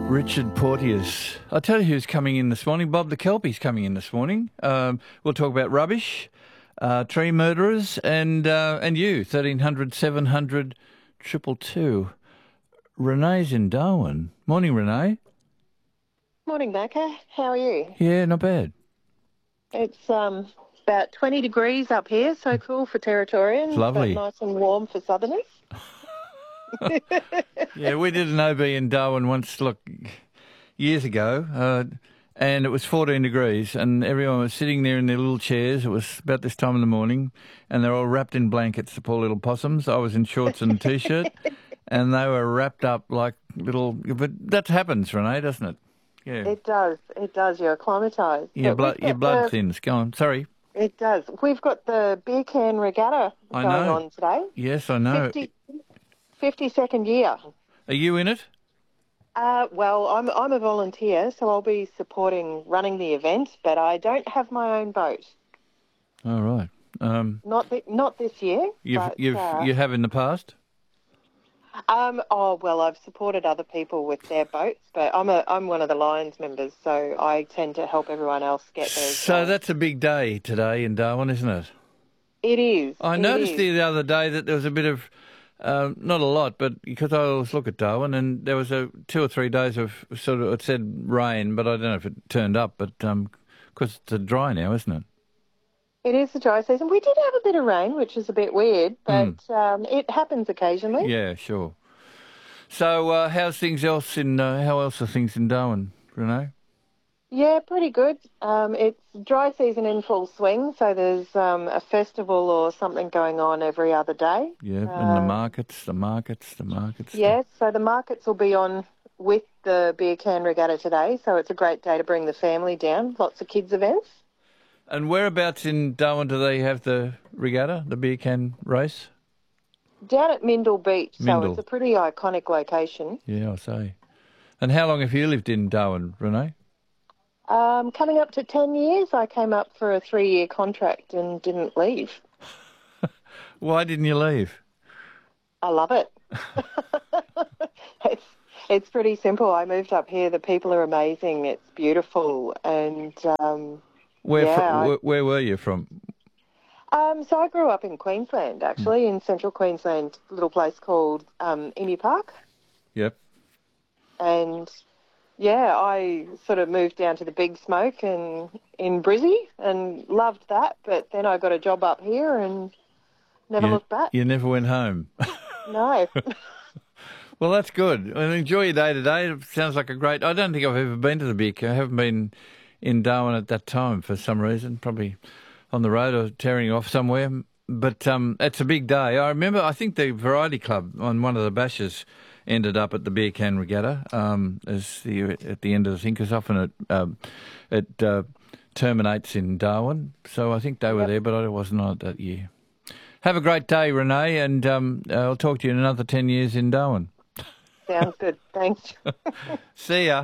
Richard Porteous. I'll tell you who's coming in this morning. Bob the Kelpie's coming in this morning. We'll talk about rubbish, tree murderers, and you, 1300 700 222. Renee's in Darwin. Morning, Renee. Morning, Macca. How are you? Yeah, not bad. It's about 20 degrees up here, so cool for Territorians. It's lovely. But nice and warm for Southerners. Yeah, we did an OB in Darwin once, years ago, and it was 14 degrees, and everyone was sitting there in their little chairs. It was about this time in the morning, and they're all wrapped in blankets, the poor little possums. I was in shorts and a T-shirt, and they were wrapped up like little... But that happens, Renee, doesn't it? Yeah. It does. It does. You're acclimatised. Your blood thins. Go on. Sorry. It does. We've got the beer can regatta going on today. Yes, I know. 52nd year. Are you in it? Well, I'm a volunteer, so I'll be supporting running the event, but I don't have my own boat. All right. Not this year. You have in the past? I've supported other people with their boats, but I'm one of the Lions members, so I tend to help everyone else get theirs. So that's a big day today in Darwin, isn't it? It is. I noticed the other day that there was a bit of, not a lot, but because I always look at Darwin, and there was 2 or 3 days of sort of, it said rain, but I don't know if it turned up, but because it's dry now, isn't it? It is the dry season. We did have a bit of rain, which is a bit weird, but it happens occasionally. Yeah, sure. So how else are things in Darwin, Renee? Yeah, pretty good. It's dry season in full swing, so there's a festival or something going on every other day. Yeah, and the markets. Yes, so the markets will be on with the beer can regatta today, so it's a great day to bring the family down. Lots of kids' events. And whereabouts in Darwin do they have the regatta, the beer can race? Down at Mindle Beach, Mindle. So it's a pretty iconic location. Yeah, I'll say. And how long have you lived in Darwin, Renee? Coming up to 10 years. I came up for a 3-year contract and didn't leave. Why didn't you leave? I love it. It's pretty simple. I moved up here. The people are amazing. It's beautiful. And where were you from? So I grew up in Queensland, actually, in central Queensland, a little place called Emu Park. Yep. And, yeah, I sort of moved down to the Big Smoke in Brizzy and loved that. But then I got a job up here and never looked back. You never went home? No. Well, that's good. And enjoy your day today. It sounds like a great... I don't think I've ever been to the beer can. I haven't been in Darwin at that time for some reason, probably on the road or tearing off somewhere. But it's a big day. I think the Variety Club on one of the bashes ended up at the beer can regatta at the end of the thing, because often it terminates in Darwin. So I think they were there, but I wasn't on it that year. Have a great day, Renee, and I'll talk to you in another 10 years in Darwin. Sounds good. Thanks. See ya.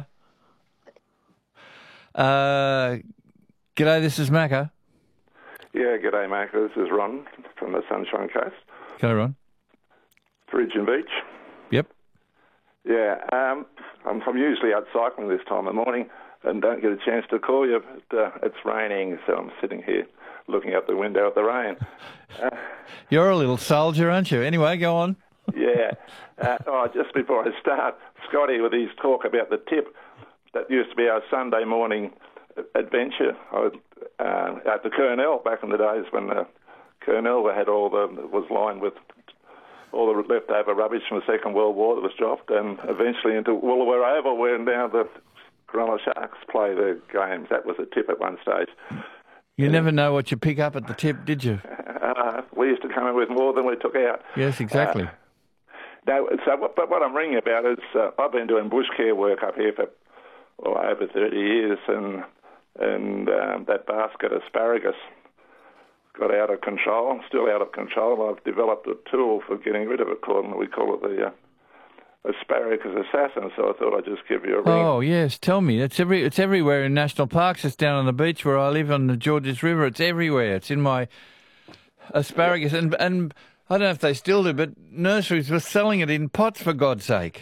G'day, this is Macca. Yeah, g'day, Macca. This is Ron from the Sunshine Coast. G'day, Ron. Bridgeton Beach. Yep. Yeah, I'm usually out cycling this time of morning and don't get a chance to call you, but it's raining, so I'm sitting here looking out the window at the rain. You're a little soldier, aren't you? Anyway, go on. Yeah. Just before I start, Scotty, with his talk about the tip, that used to be our Sunday morning adventure at the Kurnell back in the days when the Kurnell had was lined with all the leftover rubbish from the Second World War that was dropped, and eventually into Woolooware Oval, where now the Cronulla Sharks play their games. That was a tip at one stage. You never know what you pick up at the tip, did you? We used to come in with more than we took out. Yes, exactly. But what I'm ringing about is I've been doing bush care work up here for over 30 years, and that basket asparagus got out of control, still out of control. I've developed a tool for getting rid of it, we call it the asparagus assassin, so I thought I'd just give you a ring. Oh, yes, tell me. It's everywhere in national parks. It's down on the beach where I live on the Georges River. It's everywhere. It's in my asparagus. And I don't know if they still do, but nurseries were selling it in pots, for God's sake.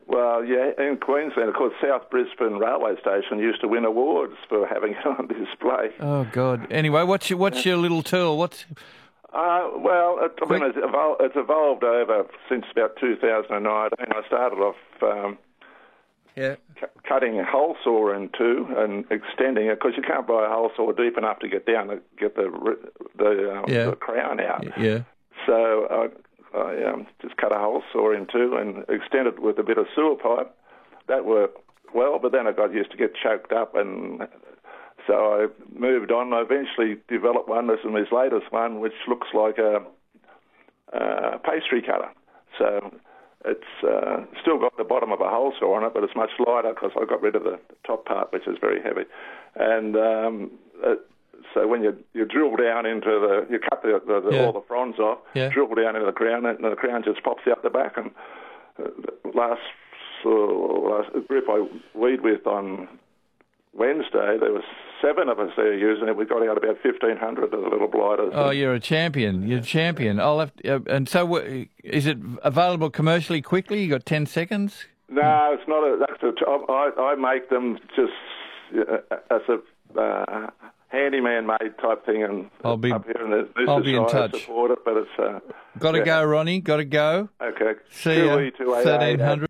Well, yeah, in Queensland, of course, South Brisbane Railway Station used to win awards for having it on display. Oh God! Anyway, what's your little tool? Well, it's evolved over since about 2019. I started off cutting a hole saw in two and extending it, because you can't buy a hole saw deep enough to get down to get the crown out. Yeah. So I just cut a hole saw in two and extended with a bit of sewer pipe. That worked well, but then I got used to get choked up, and so I moved on. I eventually developed one. This is my latest one, which looks like a pastry cutter. So it's still got the bottom of a hole saw on it, but it's much lighter because I got rid of the top part, which is very heavy. And so when you drill down into you cut all the fronds off, drill down into the crown, and the crown just pops out the back. And last group I weed with on Wednesday, there was 7 of us there using it. We got out about 1,500 of the little blighters. Oh, you're a champion. You're a champion. I'll have and so is it available commercially quickly? You got 10 seconds? No, it's not. I make them just as a handyman-made type thing, and I'll be up here in I'll be in touch. Support it, but it's got to go, Ronnie. Got to go. Okay. See you. 1300.